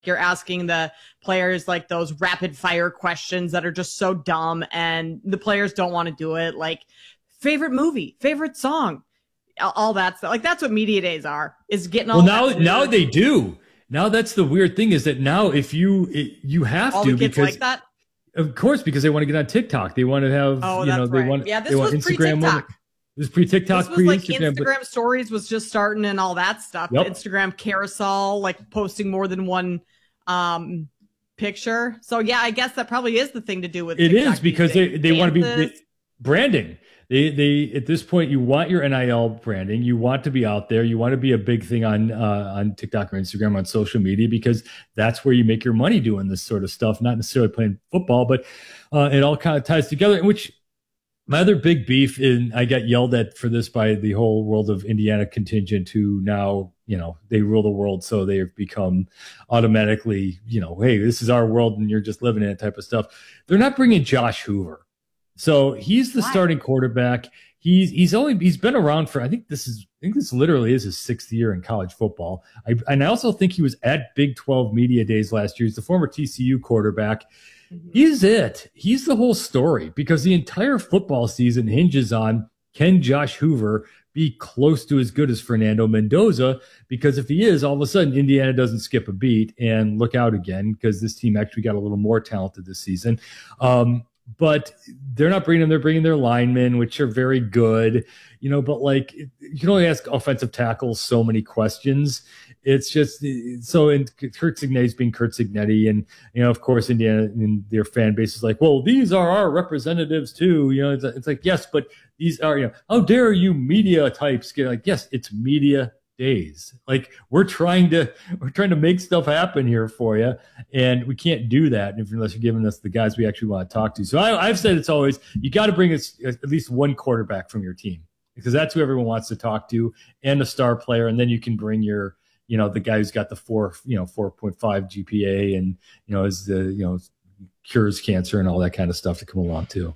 you're asking the players like those rapid fire questions that are just so dumb and the players don't want to do it. Like favorite movie, favorite song, all that stuff. Like that's what media days are, is getting all now they do. Now that's the weird thing, is that now if you have all to, the kids because like that. of course, because they want to get on TikTok. They want to have, they want, yeah, this they want was Instagram. pre-TikTok. This was pre-TikTok, This was like pre-Instagram. Instagram stories was just starting and all that stuff. Yep. Instagram carousel, like posting more than one picture. So yeah, I guess that probably is the thing to do with it. TikTok Is because they want to be branding. They at this point, you want your NIL branding. You want to be out there. You want to be a big thing on TikTok or Instagram, on social media, because that's where you make your money doing this sort of stuff. Not necessarily playing football, but it all kind of ties together. In which my other big beef, and I got yelled at for this by the whole World of Indiana contingent, who now, they rule the world, so they've become automatically, hey, this is our world and you're just living in it type of stuff. They're not bringing Josh Hoover. So he's the starting quarterback. He's been around for, I think this literally is his 6th year in college football. And I also think he was at Big 12 Media Days last year. He's the former TCU quarterback. He's the whole story, because the entire football season hinges on, can Josh Hoover be close to as good as Fernando Mendoza? Because if he is, all of a sudden Indiana doesn't skip a beat, and look out again, because this team actually got a little more talented this season. But they're not bringing them. They're bringing their linemen, which are very good, but like, you can only ask offensive tackles so many questions. It's just so, and Curt Cignetti's being Curt Cignetti. And, of course, Indiana and their fan base is like, well, these are our representatives too. It's like, yes, but these are, how dare you media types get, like, yes, it's media days. Like, we're trying to make stuff happen here for you, and we can't do that unless you're giving us the guys we actually want to talk to. So I've said it's always, you got to bring us at least one quarterback from your team, because that's who everyone wants to talk to, and a star player, and then you can bring your, the guy who's got the 4.5 GPA, and is the cures cancer and all that kind of stuff to come along too.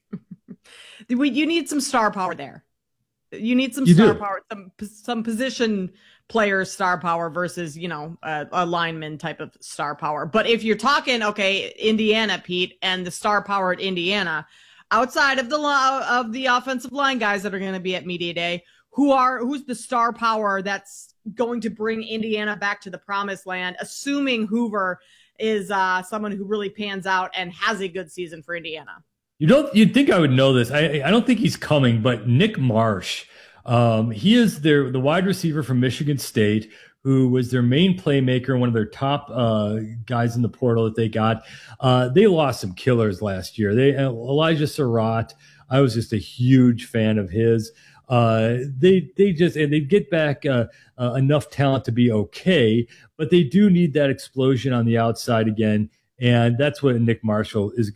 You need some star power there. You need some star power, some position player star power versus, a lineman type of star power. But if you're talking, okay, Indiana, Pete, and the star power at Indiana, outside of the offensive line guys that are going to be at Media Day, who's the star power that's going to bring Indiana back to the promised land, assuming Hoover is someone who really pans out and has a good season for Indiana? You'd think I would know this. I don't think he's coming, but Nick Marsh, he is the wide receiver from Michigan State, who was their main playmaker, one of their top guys in the portal that they got. They lost some killers last year. Elijah Surratt, I was just a huge fan of his. They get back enough talent to be okay, but they do need that explosion on the outside again. And that's what Nick Marsh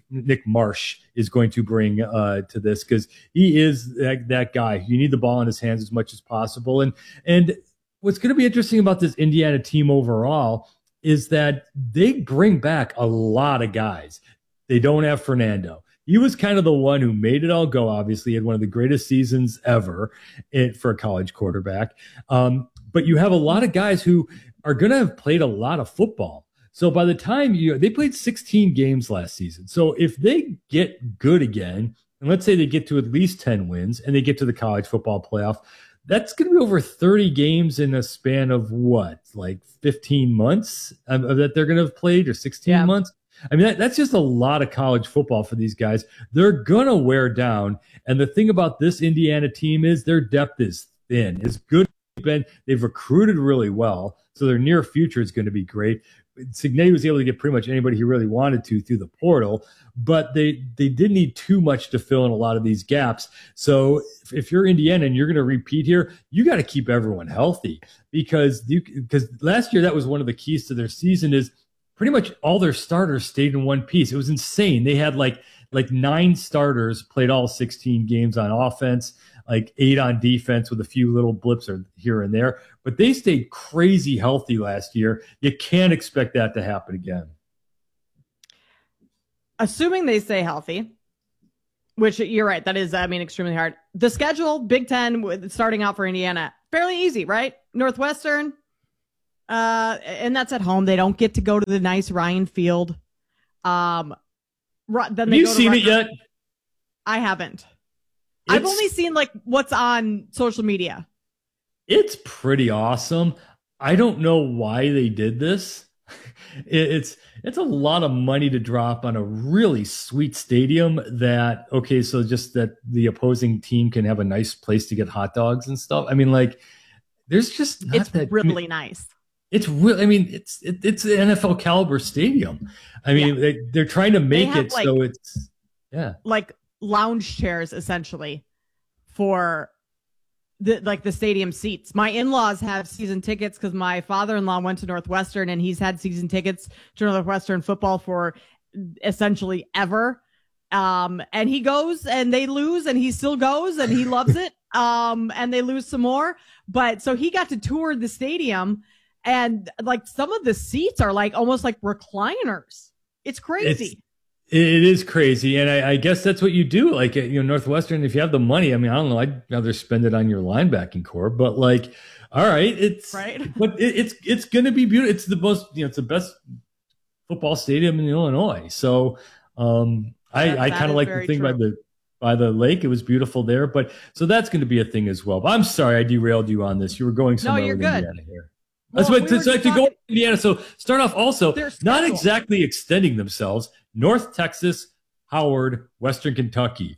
is going to bring to this, because he is that guy. You need the ball in his hands as much as possible. And what's going to be interesting about this Indiana team overall is that they bring back a lot of guys. They don't have Fernando. He was kind of the one who made it all go. Obviously, he had one of the greatest seasons ever for a college quarterback. But you have a lot of guys who are going to have played a lot of football. So by the time they played 16 games last season. So if they get good again, and let's say they get to at least 10 wins and they get to the college football playoff, that's going to be over 30 games in a span of what, like 15 months that they're going to have played, or 16 months. I mean, that's just a lot of college football for these guys. They're going to wear down. And the thing about this Indiana team is their depth is thin. It's good. They've recruited really well, so their near future is going to be great. Cignetti was able to get pretty much anybody he really wanted to through the portal, but they didn't need too much to fill in a lot of these gaps. So if you're Indiana and you're going to repeat here, you got to keep everyone healthy, because last year that was one of the keys to their season, is pretty much all their starters stayed in one piece. It was insane. They had like 9 starters played all 16 games on offense, like 8 on defense with a few little blips here and there. But they stayed crazy healthy last year. You can't expect that to happen again. Assuming they stay healthy, which you're right, that is, extremely hard. The schedule, Big Ten, starting out for Indiana, fairly easy, right? Northwestern, And that's at home. They don't get to go to the nice Ryan Field. Then Have you seen it yet? I haven't. I've only seen like what's on social media. It's pretty awesome. I don't know why they did this. It's a lot of money to drop on a really sweet stadium that, okay, so just that the opposing team can have a nice place to get hot dogs and stuff. I mean, like, there's just not it's that really nice. It's real. I mean, it's an NFL caliber stadium. I mean, they're trying to make it so it's like lounge chairs essentially for the stadium seats. My in-laws have season tickets because my father-in-law went to Northwestern and he's had season tickets to Northwestern football for essentially ever. And he goes and they lose and he still goes and he loves it. And they lose some more. But so he got to tour the stadium and like some of the seats are like almost like recliners. It's crazy. It is crazy, and I guess that's what you do. Like, Northwestern, if you have the money, I mean, I don't know, I'd rather spend it on your linebacking core. But like, all right, but it's going to be beautiful. It's the most, it's the best football stadium in Illinois. So, I kind of like the thing by the lake. It was beautiful there, but so that's going to be a thing as well. But I'm sorry, I derailed you on this. You were going somewhere. No, you're good. Indiana here. That's what to go to Indiana. So start off also not exactly extending themselves. North Texas, Howard, Western Kentucky.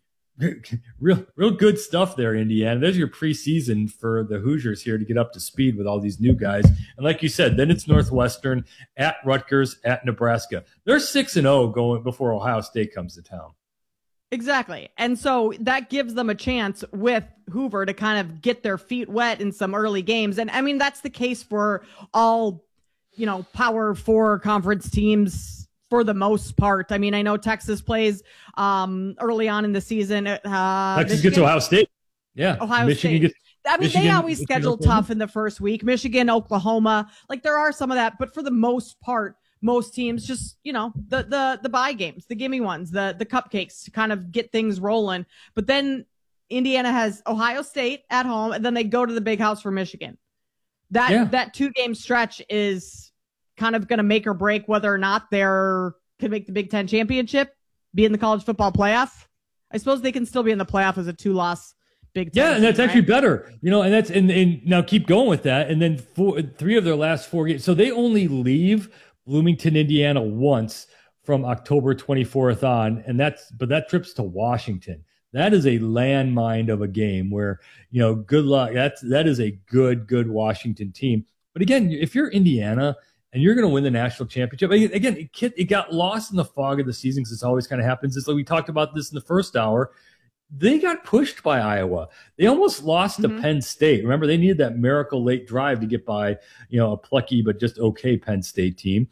Real good stuff there, Indiana. There's your preseason for the Hoosiers here to get up to speed with all these new guys. And like you said, then it's Northwestern, at Rutgers, at Nebraska. They're 6-0 going before Ohio State comes to town. Exactly. And so that gives them a chance with Hoover to kind of get their feet wet in some early games. And I mean, that's the case for all, Power 4 conference teams for the most part. I mean, I know Texas plays early on in the season. Texas gets Ohio State. Yeah. Ohio State. They always schedule tough in the first week. Michigan, Oklahoma, like there are some of that, but for the most part, most teams just, the bye games, the gimme ones, the cupcakes to kind of get things rolling. But then Indiana has Ohio State at home, and then they go to the big house for Michigan. That 2-game stretch is kind of going to make or break whether or not they're can make the Big Ten championship, be in the college football playoff. I suppose they can still be in the playoff as a 2-loss Big Ten. Yeah, and that's actually better, and that's and now keep going with that. And then 3 of their last 4 games, so they only leave Bloomington, Indiana once from October 24th on, and that trip's to Washington. That is a landmine of a game where, good luck. That is a good Washington team. But again, if you're Indiana and you're going to win the national championship, again, it got lost in the fog of the season because this always kind of happens. It's like we talked about this in the first hour. They got pushed by Iowa. They almost lost to Penn State. Remember, they needed that miracle late drive to get by, a plucky but just okay Penn State team.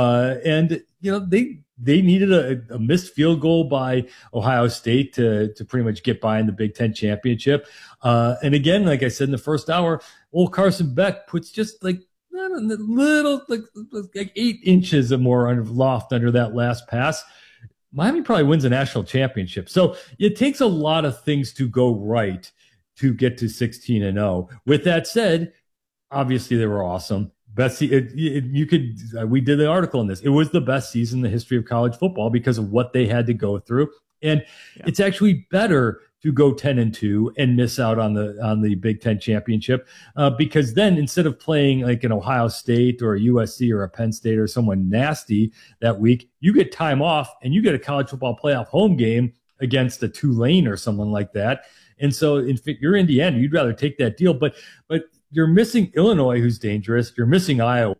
And they needed a missed field goal by Ohio State to pretty much get by in the Big Ten championship. And again, like I said in the first hour, old Carson Beck puts just like a little, like 8 inches or more of loft under that last pass. Miami probably wins a national championship. So it takes a lot of things to go right to get to 16-0. With that said, obviously they were awesome. We did the article on this. It was the best season in the history of college football because of what they had to go through. And it's actually better to go 10-2 and miss out on the Big Ten championship because then instead of playing like an Ohio State or a USC or a Penn State or someone nasty that week, you get time off and you get a college football playoff home game against a Tulane or someone like that. And so if you're Indiana, you'd rather take that deal. But you're missing Illinois, who's dangerous. You're missing Iowa.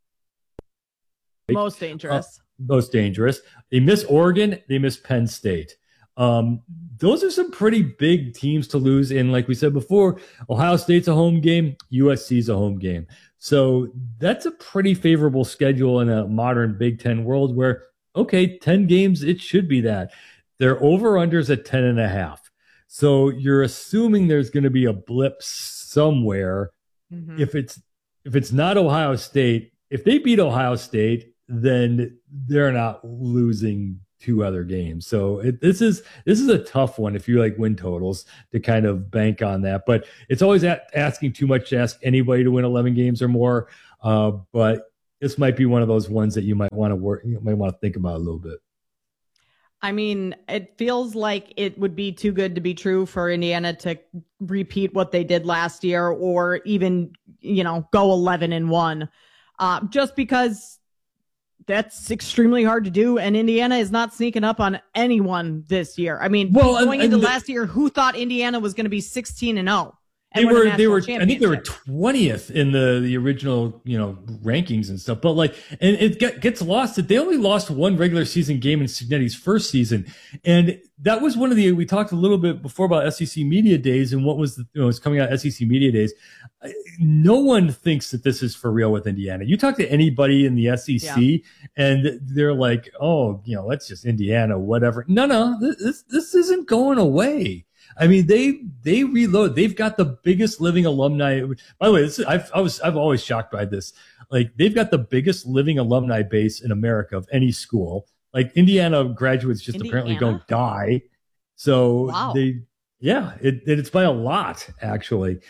Most dangerous. They miss Oregon. They miss Penn State. Those are some pretty big teams to lose. And like we said before, Ohio State's a home game. USC's a home game. So that's a pretty favorable schedule in a modern Big Ten world where, 10 games, it should be that. Their over-unders at 10.5. So you're assuming there's going to be a blip somewhere. Mm-hmm. If it's not Ohio State, if they beat Ohio State, then they're not losing 2 other games. So this is a tough one if you like win totals to kind of bank on that. But it's always asking too much to ask anybody to win 11 games or more. But this might be one of those ones that you might want to think about a little bit. I mean, it feels like it would be too good to be true for Indiana to repeat what they did last year, or even, go 11-1, just because that's extremely hard to do. And Indiana is not sneaking up on anyone this year. I mean, going into last year, who thought Indiana was going to be 16-0? They were. I think they were 20th in the original, rankings and stuff. But and it gets lost that they only lost one regular season game in Cignetti's first season, and that was one of we talked a little bit before about SEC Media Days and what was was coming out SEC Media Days. No one thinks that this is for real with Indiana. You talk to anybody in the SEC, and they're like, "Oh, that's just Indiana, whatever." No, this isn't going away. I mean, they reload. They've got the biggest living alumni. By the way, I've always shocked by this. They've got the biggest living alumni base in America of any school. Indiana graduates just apparently don't die. So wow. It's by a lot actually.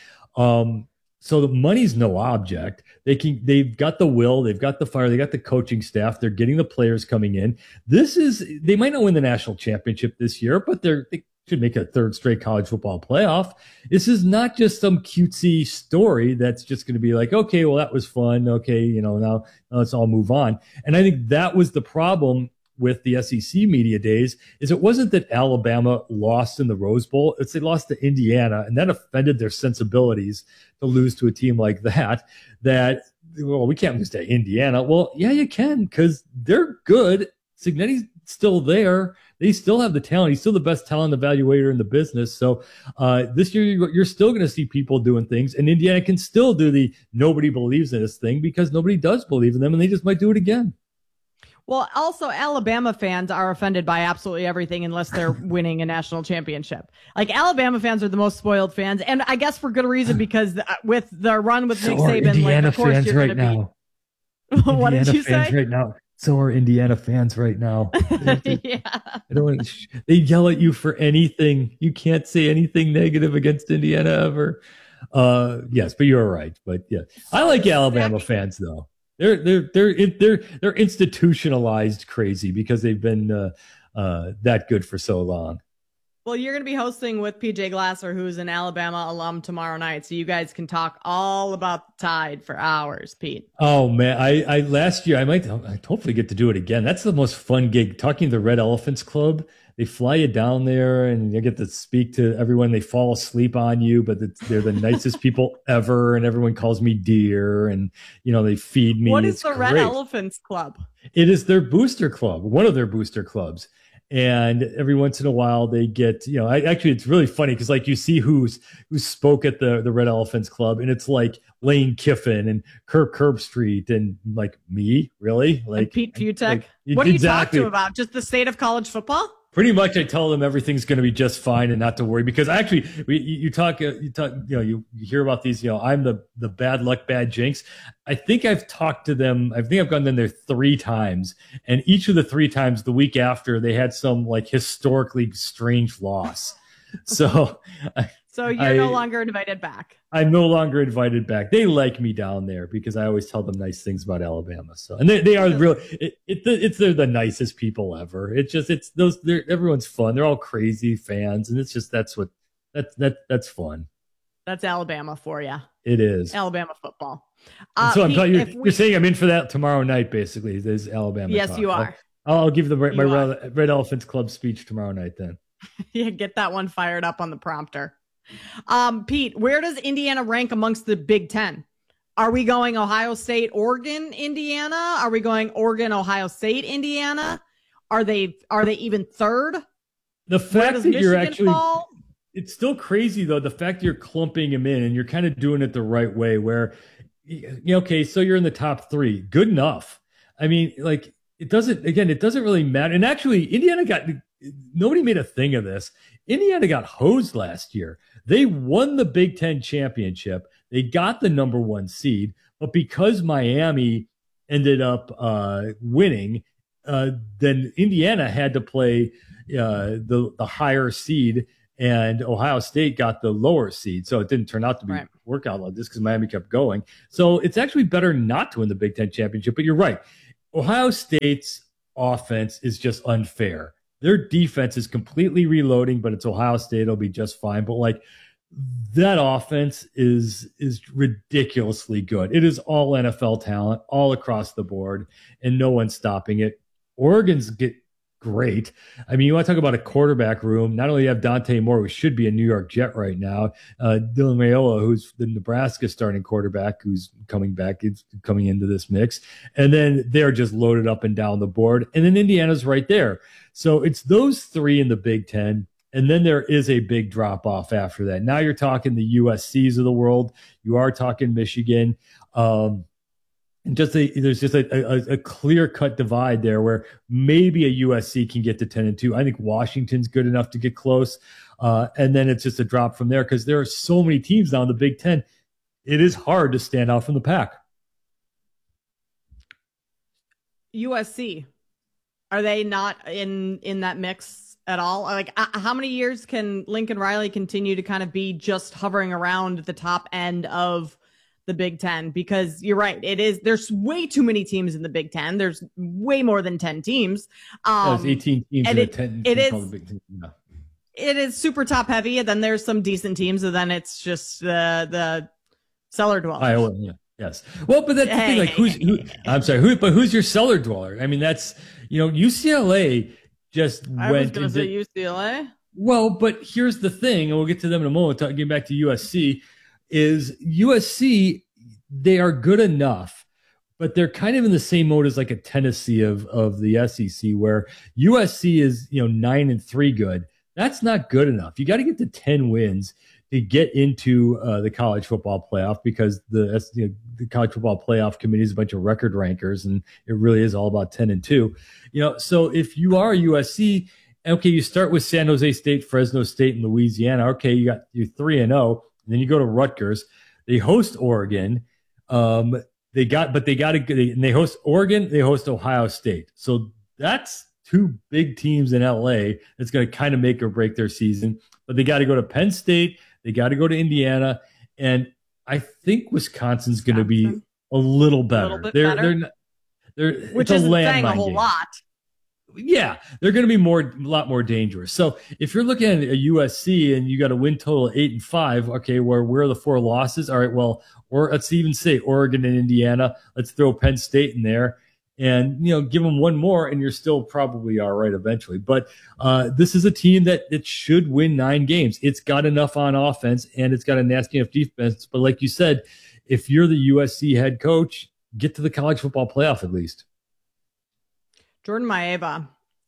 So the money's no object. They've got the will, they've got the fire, they got the coaching staff. They're getting the players coming in. They might not win the national championship this year, but they should make a third straight college football playoff. This is not just some cutesy story that's just going to be like, okay, well, that was fun. Okay, now let's all move on. And I think that was the problem with the SEC Media Days, is it wasn't that Alabama lost in the Rose Bowl. It's they lost to Indiana, and that offended their sensibilities to lose to a team like that, well, we can't lose to Indiana. Well, yeah, you can, because they're good. Cignetti's still there. They still have the talent. He's still the best talent evaluator in the business. So this year, you're still going to see people doing things, and Indiana can still do the nobody believes in this thing because nobody does believe in them, and they just might do it again. Well, also, Alabama fans are offended by absolutely everything unless they're winning a national championship. Alabama fans are the most spoiled fans, and I guess for good reason, because with the run with Nick Saban, Indiana of course fans you're right now. What did you say? Right now. So are Indiana fans right now. Yeah. They yell at you for anything. You can't say anything negative against Indiana ever. Yes, but you're right. But yeah, I like Alabama fans though. They're institutionalized crazy because they've been that good for so long. Well, you're going to be hosting with PJ Glasser, who's an Alabama alum, tomorrow night, so you guys can talk all about the Tide for hours, Pete. Oh man, I last year I hopefully get to do it again. That's the most fun gig. Talking to the Red Elephants Club. They fly you down there and you get to speak to everyone. They fall asleep on you, but they're the nicest people ever. And everyone calls me dear, and they feed me. What is the Red Elephants Club? It is their booster club, one of their booster clubs. And every once in a while they get, actually it's really funny because you see who spoke at the Red Elephants Club, and it's Lane Kiffin and Kirk Herbstreit and me, really? And Pete Butek. What do you talk to about? Just the state of college football? Pretty much, I tell them everything's going to be just fine and not to worry, because actually, you hear about these. I'm the bad luck, bad jinx. I think I've talked to them. I think I've gone in there 3 times, and each of the 3 times, the week after, they had some historically strange loss. So, you're no longer invited back. I'm no longer invited back. They like me down there because I always tell them nice things about Alabama. So, and they are real. They're the nicest people ever. Everyone's fun. They're all crazy fans, and it's just that's fun. That's Alabama for you. It is Alabama football. So you're saying I'm in for that tomorrow night. Basically, there's Alabama. Yes, talk. you are. I'll give my Red Elephants Club speech tomorrow night then. Yeah, get that one fired up on the prompter. Pete, where does Indiana rank amongst the Big Ten? Are we going Ohio State, Oregon, Indiana? Are we going Oregon, Ohio State, Indiana? Are they even third? The fact that you're actually fall? It's still crazy though. The fact you're clumping them in and you're kind of doing it the right way, where okay, so you're in the top 3, good enough. I mean, it doesn't really matter. And actually, nobody made a thing of this. Indiana got hosed last year. They won the Big Ten championship. They got the number 1 seed, but because Miami ended up winning, then Indiana had to play the higher seed, and Ohio State got the lower seed. So it didn't turn out to be work out like this because Miami kept going. So it's actually better not to win the Big Ten championship. But you're right. Ohio State's offense is just unfair. Their defense is completely reloading, but it's Ohio State. It'll be just fine. But like that offense is ridiculously good. It is all NFL talent all across the board, and no one's stopping it. Oregon's great. I mean, you want to talk about a quarterback room. Not only do you have Dante Moore, who should be a New York Jet right now, Dylan Raiola, who's the Nebraska starting quarterback, who's coming back, is coming into this mix. And then they're just loaded up and down the board. And then Indiana's right there. So it's those three in the Big Ten. And then there is a big drop off after that. Now you're talking the USCs of the world. You are talking Michigan. And there's just a clear-cut divide there where maybe a USC can get to 10-2. I think Washington's good enough to get close. And then it's just a drop from there because there are so many teams now in the Big Ten. It is hard to stand out from the pack. USC, are they not in that mix at all? Like, how many years can Lincoln Riley continue to kind of be just hovering around the top end of the Big Ten? Because you're right, there's way too many teams in the Big Ten. There's way more than 10 teams. There's 18 teams and in the 10 it is Big Ten. Yeah. It is super top heavy, and then there's some decent teams, and then it's just the cellar dwellers. Iowa, yeah. Yes. Well, but that's the thing. Like, I'm sorry, who's your cellar dweller? I mean, that's, UCLA just went. I was going to say UCLA. Well, but here's the thing, and we'll get to them in a moment. Getting back to USC. Is USC, they are good enough, but they're kind of in the same mode as like a Tennessee of the SEC, where USC is 9-3 good. That's not good enough. You got to get to 10 wins to get into the college football playoff, because the college football playoff committee is a bunch of record rankers, and it really is all about 10-2. So if you are USC, okay, you start with San Jose State, Fresno State, and Louisiana. Okay, you're 3-0. And then you go to Rutgers. They host Oregon. They host Oregon. They host Ohio State. So that's two big teams in LA. That's going to kind of make or break their season. But they got to go to Penn State. They got to go to Indiana, and I think Wisconsin's going to be a little better. Which isn't saying a whole lot. Yeah, they're going to be a lot more dangerous. So if you're looking at a USC and you got a win total of 8-5, okay, where are the 4 losses? All right, well, or let's even say Oregon and Indiana. Let's throw Penn State in there, and give them one more, and you're still probably all right eventually. But this is a team that should win 9 games. It's got enough on offense, and it's got a nasty enough defense. But like you said, if you're the USC head coach, get to the college football playoff at least. Jordan Maeva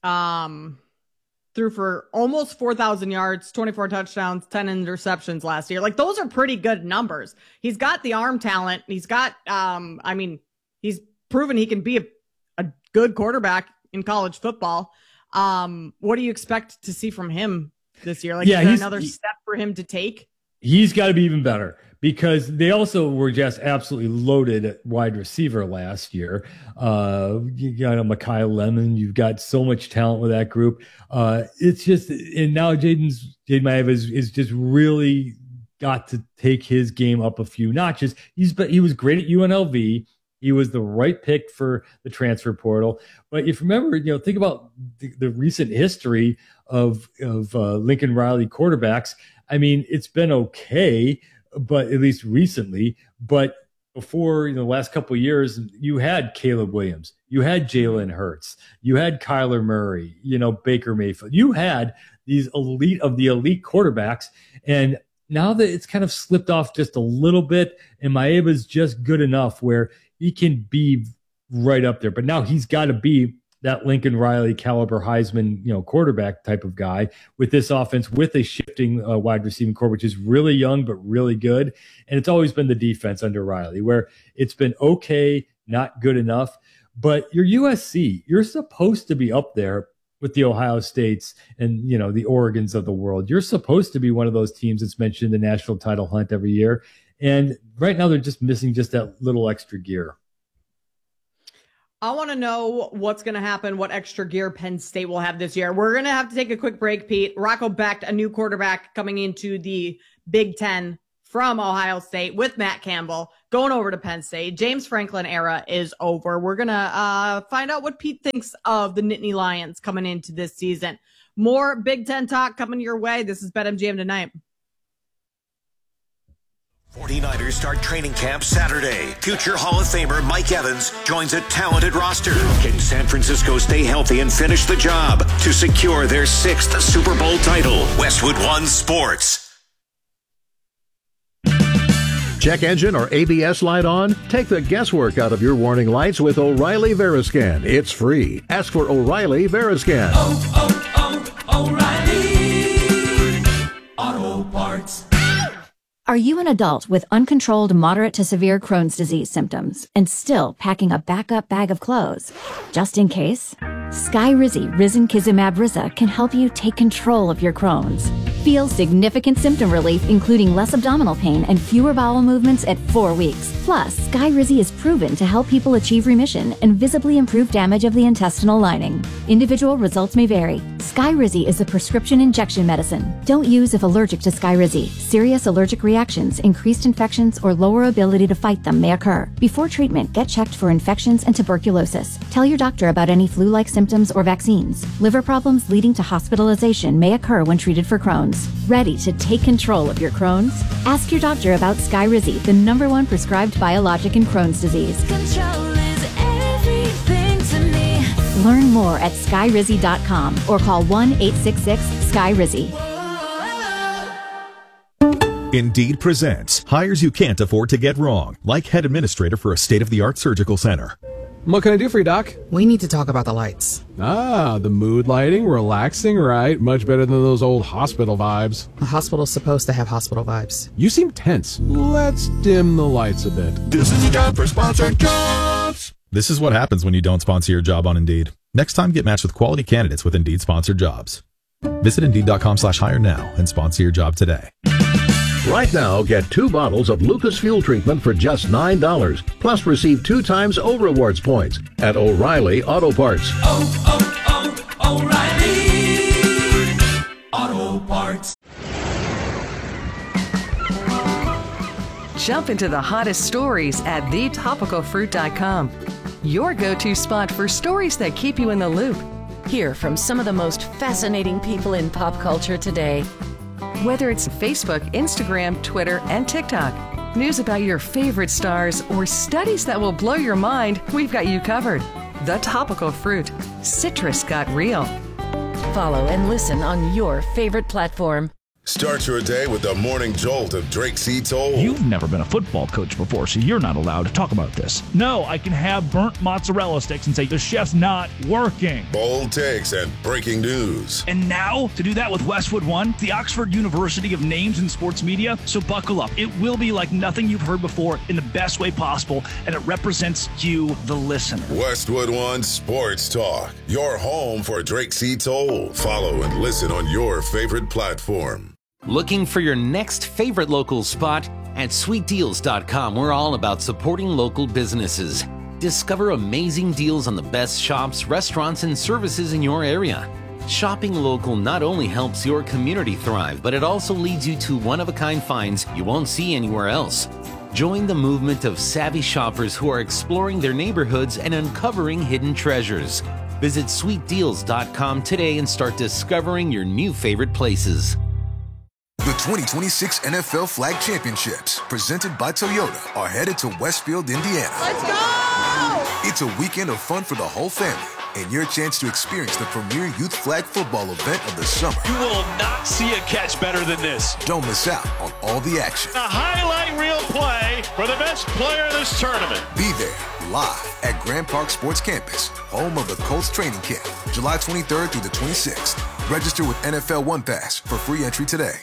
threw for almost 4,000 yards, 24 touchdowns, 10 interceptions last year. Like, those are pretty good numbers. He's got the arm talent. He's got, he's proven he can be a good quarterback in college football. What do you expect to see from him this year? Like, is there another step for him to take? He's got to be even better, because they also were just absolutely loaded at wide receiver last year. You got a Mekhi Lemon. You've got so much talent with that group. It's just, and now Jaden Maeva is just really got to take his game up a few notches. He was great at UNLV. He was the right pick for the transfer portal. But if you remember, think about the recent history of Lincoln Riley quarterbacks. I mean, it's been okay, but at least recently. But before, the last couple of years, you had Caleb Williams, you had Jalen Hurts, you had Kyler Murray, Baker Mayfield. You had these elite quarterbacks, and now that it's kind of slipped off just a little bit, and Maeva's just good enough where he can be right up there. But now he's got to be that Lincoln Riley caliber Heisman, quarterback type of guy with this offense, with a shifting wide receiving core, which is really young but really good. And it's always been the defense under Riley, where it's been okay, not good enough. But you're USC. You're supposed to be up there with the Ohio States and, the Oregons of the world. You're supposed to be one of those teams that's mentioned in the national title hunt every year. And right now they're just missing just that little extra gear. I want to know what's going to happen, what extra gear Penn State will have this year. We're going to have to take a quick break, Pete. Rocco Becht, a new quarterback coming into the Big Ten from Ohio State with Matt Campbell, going over to Penn State. James Franklin era is over. We're going to find out what Pete thinks of the Nittany Lions coming into this season. More Big Ten talk coming your way. This is BetMGM Tonight. 49ers start training camp Saturday. Future Hall of Famer Mike Evans joins a talented roster. Can San Francisco stay healthy and finish the job to secure their 6th Super Bowl title? Westwood One Sports. Check engine or ABS light on? Take the guesswork out of your warning lights with O'Reilly Veriscan. It's free. Ask for O'Reilly Veriscan. O'Reilly Auto Parts. Are you an adult with uncontrolled moderate to severe Crohn's disease symptoms and still packing a backup bag of clothes? Just in case? Skyrizi Risankizumab Riza can help you take control of your Crohn's. Feel significant symptom relief, including less abdominal pain and fewer bowel movements at 4 weeks. Plus, Skyrizi is proven to help people achieve remission and visibly improve damage of the intestinal lining. Individual results may vary. Skyrizi is a prescription injection medicine. Don't use if allergic to Skyrizi. Serious allergic reactions, increased infections, or lower ability to fight them may occur. Before treatment, get checked for infections and tuberculosis. Tell your doctor about any flu-like symptoms or vaccines. Liver problems leading to hospitalization may occur when treated for Crohn's. Ready to take control of your Crohn's? Ask your doctor about Skyrizi, the #1 prescribed biologic in Crohn's disease. Control is everything to me. Learn more at skyrizi.com or call 1-866-SKYRIZI. Indeed presents hires you can't afford to get wrong, like head administrator for a state-of-the-art surgical center. What can I do for you, Doc? We need to talk about the lights. Ah, the mood lighting, relaxing, right? Much better than those old hospital vibes. A hospital's supposed to have hospital vibes. You seem tense. Let's dim the lights a bit. This is a job for sponsored jobs. This is what happens when you don't sponsor your job on Indeed. Next time, get matched with quality candidates with Indeed sponsored jobs. Visit Indeed.com/hire now and sponsor your job today. Right now, get 2 bottles of Lucas Fuel Treatment for just $9. Plus, receive 2 times O Rewards points at O'Reilly Auto Parts. O'Reilly Auto Parts. Jump into the hottest stories at thetopicalfruit.com. Your go-to spot for stories that keep you in the loop. Hear from some of the most fascinating people in pop culture today. Whether it's Facebook, Instagram, Twitter, and TikTok, news about your favorite stars, or studies that will blow your mind, we've got you covered. The Topical Fruit. Citrus got real. Follow and listen on your favorite platform. Start your day with the morning jolt of Drake C. Toll. You've never been a football coach before, so you're not allowed to talk about this. No, I can have burnt mozzarella sticks and say the chef's not working. Bold takes and breaking news. And now, to do that with Westwood One, the Oxford University of names in sports media, so buckle up. It will be like nothing you've heard before in the best way possible, and it represents you, the listener. Westwood One Sports Talk, your home for Drake C. Toll. Follow and listen on your favorite platform. Looking for your next favorite local spot? At sweetdeals.com, we're all about supporting local businesses. Discover amazing deals on the best shops, restaurants, and services in your area. Shopping local not only helps your community thrive, but it also leads you to one-of-a-kind finds you won't see anywhere else. Join the movement of savvy shoppers who are exploring their neighborhoods and uncovering hidden treasures. Visit sweetdeals.com today and start discovering your new favorite places. The 2026 NFL Flag Championships, presented by Toyota, are headed to Westfield, Indiana. Let's go! It's a weekend of fun for the whole family and your chance to experience the premier youth flag football event of the summer. You will not see a catch better than this. Don't miss out on all the action. A highlight reel play for the best player in this tournament. Be there live at Grand Park Sports Campus, home of the Colts training camp, July 23rd through the 26th. Register with NFL One Pass for free entry today.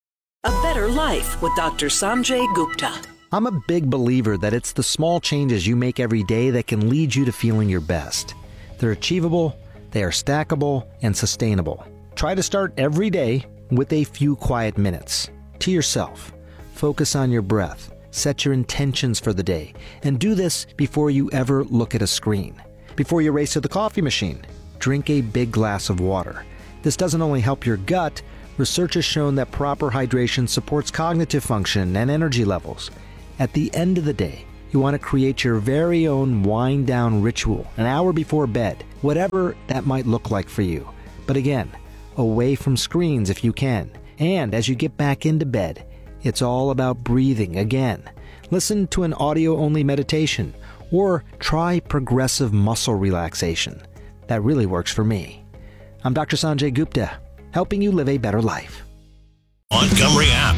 A better life with Dr. Sanjay Gupta. I'm a big believer that it's the small changes you make every day that can lead you to feeling your best. They're achievable, they are stackable, and sustainable. Try to start every day with a few quiet minutes. To yourself. Focus on your breath. Set your intentions for the day. And do this before you ever look at a screen. Before you race to the coffee machine, drink a big glass of water. This doesn't only help your gut, research has shown that proper hydration supports cognitive function and energy levels. At the end of the day, you want to create your very own wind-down ritual an hour before bed, whatever that might look like for you. But again, away from screens if you can. And as you get back into bed, it's all about breathing again. Listen to an audio-only meditation or try progressive muscle relaxation. That really works for me. I'm Dr. Sanjay Gupta, helping you live a better life. Montgomery app.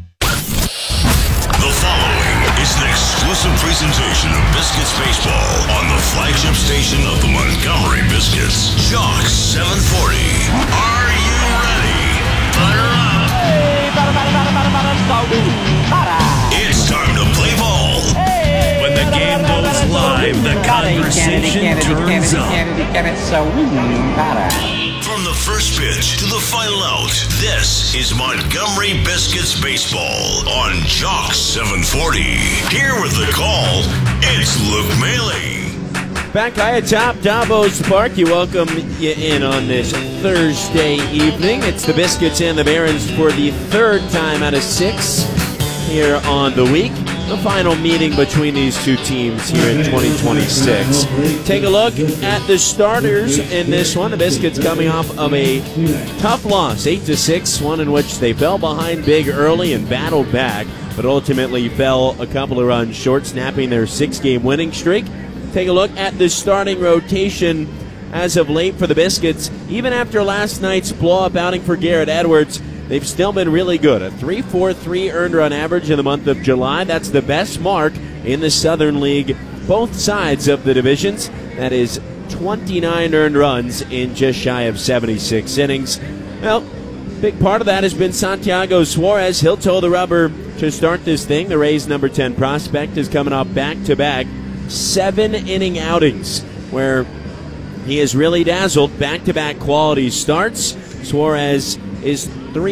The following is an exclusive presentation of Biscuits Baseball on the flagship station of the Montgomery Biscuits, Jock 740. Are you ready? Fire up! It's time to play ball. When the game goes live, the conversation turns up. From the first pitch to the final out, this is Montgomery Biscuits Baseball on Jock 740. Here with the call, it's Luke Maley. Back high atop Davos Park, you welcome you in on this Thursday evening. It's the Biscuits and the Barons for the third time out of 6 here on the week. The final meeting between these two teams here in 2026. Take a look at the starters in this one. The Biscuits coming off of a tough loss, 8-6, one in which they fell behind big early and battled back, but ultimately fell a couple of runs short, snapping their 6-game winning streak. Take a look at the starting rotation as of late for the Biscuits. Even after last night's blow-up outing for Garrett Edwards, they've still been really good. A 3.43 earned run average in the month of July. That's the best mark in the Southern League, both sides of the divisions. That is 29 earned runs in just shy of 76 innings. Well, big part of that has been Santiago Suarez. He'll toe the rubber to start this thing. The Rays' number 10 prospect is coming off back-to-back 7-inning outings where he has really dazzled. Back-to-back quality starts. Suarez is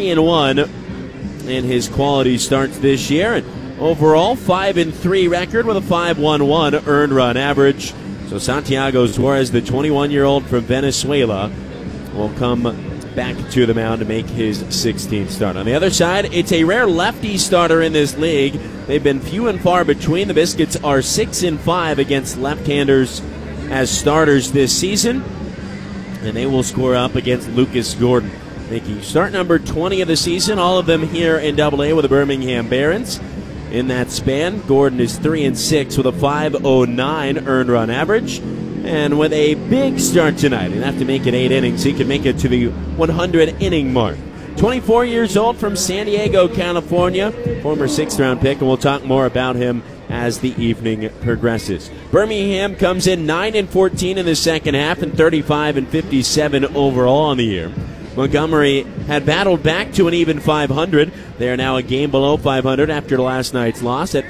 3-1 in his quality starts this year, and overall 5-3 record with a 5.11 earned run average. So Santiago Suarez, the 21-year-old from Venezuela, will come back to the mound to make his 16th start. On the other side, it's a rare lefty starter in this league. They've been few and far between. The Biscuits are 6-5 against left-handers as starters this season, and they will score up against Lucas Gordon, making start number 20 of the season, all of them here in AA with the Birmingham Barons. In that span, Gordon is 3-6 with a 5.09 earned run average. And with a big start tonight, he'd have to make it 8 innings. He could make it to the 100-inning mark. 24 years old from San Diego, California, former 6th-round pick, and we'll talk more about him as the evening progresses. Birmingham comes in 9-14 in the second half and 35-57 overall on the year. Montgomery had battled back to an even 500. They are now a game below 500 after last night's loss at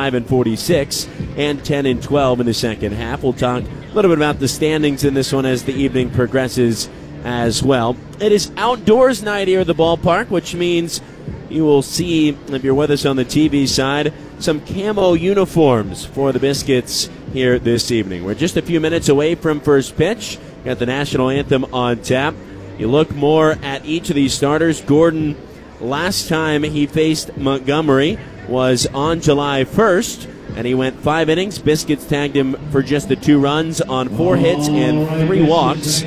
45-46 and 10-12 in the second half. We'll talk a little bit about the standings in this one as the evening progresses as well. It is outdoors night here at the ballpark, which means you will see, if you're with us on the TV side, some camo uniforms for the Biscuits here this evening. We're just a few minutes away from first pitch. Got the national anthem on tap. You look more at each of these starters. Gordon, last time he faced Montgomery was on July 1st, and he went 5 innings. Biscuits tagged him for just the 2 runs on 4 hits and 3 walks.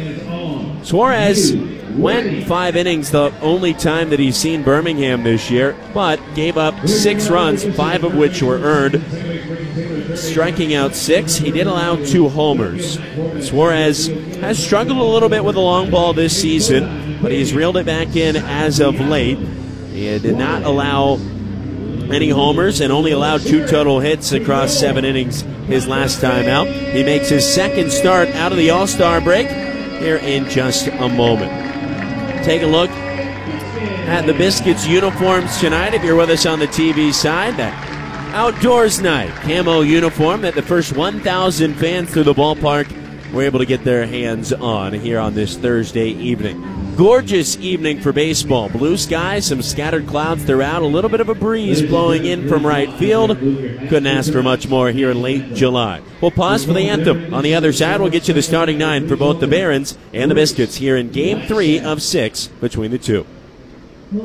Suarez went 5 innings, the only time that he's seen Birmingham this year, but gave up 6 runs, 5 of which were earned, striking out 6. He did allow 2 homers. Suarez has struggled a little bit with the long ball this season, but he's reeled it back in as of late. He did not allow any homers and only allowed 2 total hits across 7 innings his last time out. He makes his second start out of the All-Star break here in just a moment. Take a look at the Biscuits uniforms tonight. If you're with us on the TV side, that outdoors night camo uniform that the first 1,000 fans through the ballpark were able to get their hands on here on this Thursday evening. gorgeous evening for baseball. Blue skies, some scattered clouds throughout, a little bit of a breeze blowing in from right field. Couldn't ask for much more here in late July. We'll pause for the anthem. On the other side, we'll get you the starting nine for both the Barons and the Biscuits here in Game 3 of 6 between the two.